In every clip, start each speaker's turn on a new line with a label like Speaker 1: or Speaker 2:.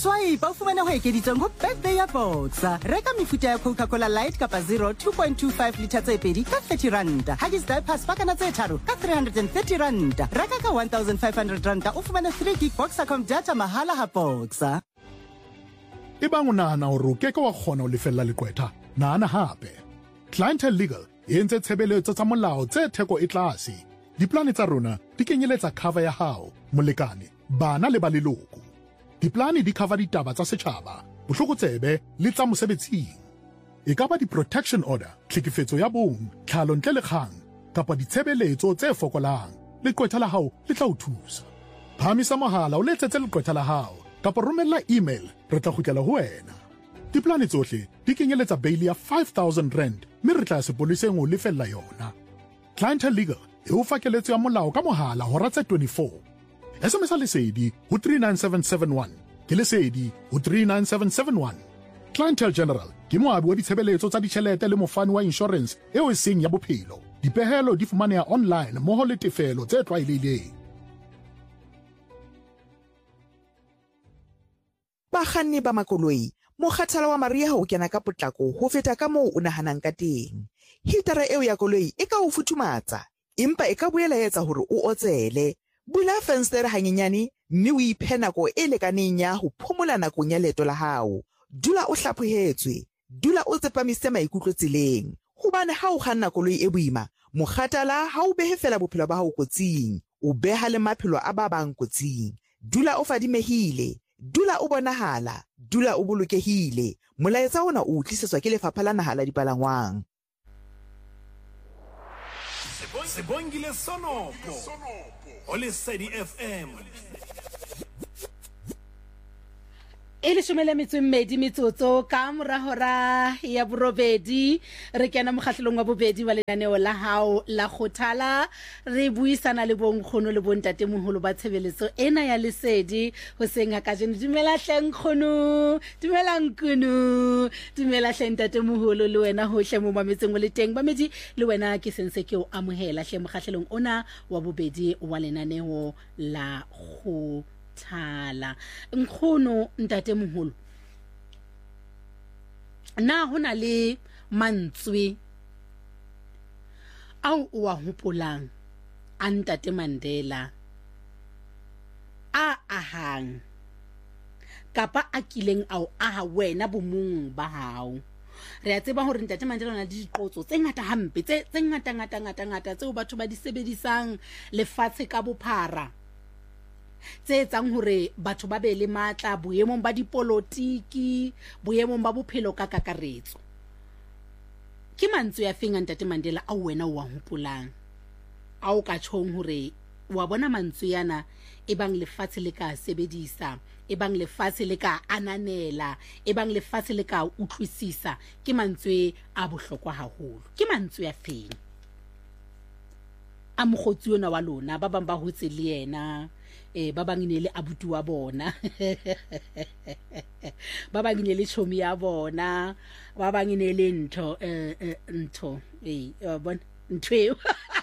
Speaker 1: Swipe o fumana ho ekeditsweng ho birthday ya Boxer. Reka mefuta ya Coca-Cola Light kapa 0 2.25 litre tse pedi ka 30 rand. Huggies diapers pakana tse tharo ka 330 rand. Reka ka 1,500 rand o fumana 3 gig Boxer.com data mahala ha Boxer.
Speaker 2: Ebang o nahana hore o keke wa kgona ho lefella leqwetha, nahana hape. Clientele Legal e entse tshebeletso tsa molao tse theko e tlase. Diplane tsa rona di kenyeletsa cover ya hao, molekane, bana le ba leloko. Diplane di cover ditaba tsa setjhaba, bohlokotsebe le tsa mosebetsing. E ka ba di-protection order, tlhekefetso ya bong, tlhalo ntle le kgang, kapa ditshebeletso tse fokolang. Leqwetha la hao le tla o thusa. Phamisa mohala o letsetse leqwetha la hao, kapa romella email, re tla kgutlela ho wena. Diplane tsohle di kenyeletsa bail ya 5,000 rand, mme re tla sepoleseng ho lefella yona. Clientele Legal e o fa keletso ya molao ka mohala hora tse 24. SMS lesedi ho 39771, ke lesedi ho 39771. Clientele General ke moabi wa ditshebeletso tsa ditjhelete le mofani wa insurance eo e seng ya bophelo. Dipehelo di fumaneha online mmoho le tefelo tse tlwaelehileng.
Speaker 3: Bakganni ba makoloi, mokgathalo wa mariha o kena ka potlako ho feta ka moo o nahanang ka teng. Hitara eo ya koloi e ka o futhumatsa, empa e ka boela etsa hore o otsele. Bula fenstere hanyenyane mme o iphe nako e lekaneng ya ho phomola nakong ya leeto la hao. Dula o hlaphohetswe, dula o tsepamise maikutlo tseleng. Hobane ha o kganna koloi e boima, mokgathala ha o behe fela bophelo ba hao kotsing, o beha le maphelo a ba bang kotsing. Dula o fadimehile, dula o bonahala, dula o bolokehile. Molaetsa ona o tlisetswa ke Lefapha la Naha la Dipalangwang.
Speaker 4: Sebongile Sonopo o Lesedi FM.
Speaker 5: E le shumele mmedi metsotso ka mora hora ya borobedi re kena mokgahlelong wa bobedi wa lenaneo la hao la Kgothala. Re buisana le bonkgono le bontate moholo ba tshebeletso ena ya Lesedi ho senga ka jeno. Dumela hleng nkgono, dumela nkgono, dumela hleng ntate moholo le wena hohle mo mametseng o le teng ba medi le wena ke sense ke o amohela hle mokgahlelong ona wa bobedi wa lenaneo la Kgothala. Nkgono ntate moholo, na hona le mantswe au o a hopolang a ntate Mandela a ahang kapa a kileng ao aha wena bomong ba hao? Re a tseba hore ntate Mandela o na le diqotso tse ngata hampe tse ngata tseo batho ba di sebedisang lefatshe ka bophara, tse etsang hore batho ba be le matla boemong ba dipolotiki, boemong ba bophelo ka kakaretso. Ke mantswe ya feng ntate Mandela a wena o a hopolang, a o ka tjhong hore wa bona mantswe yana e bang lefatshe le ka sebedisa, e bang lefatshe le ka ananela, e bang lefatshe le ka utlwisisa? Ke mantswe a bohlokwa haholo. Ke mantswe ya feng a mokgotsi yona wa lona? Ba bang ba hotse le yena, ba bang ne le abuti wa bona ba bang ne le chomi ya bona, ba bang ne le ntho bona ntwe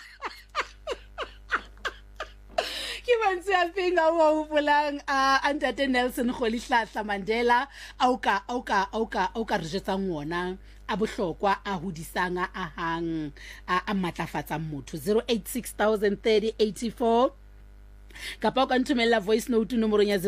Speaker 5: ke mantswe a feng a o hopolang a ntate Nelson Rolihlahla Mandela au ka re jetsang wona a bohlokwa a hodisang a ahang a matlafatsang motho? 08603084 kapa o ka nthumela voice note nomorong ya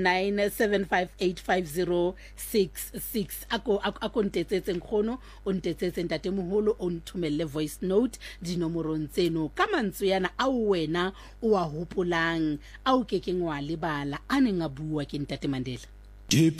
Speaker 5: 0797585066. ako ntetsetse nkgono o ntetsetse ntate moholo o nthumelle voice note dinomorong tseno ka mantswe yana a wena o a hopolang, a o kekeng wa lebala a neng a bua ke ntate Mandela.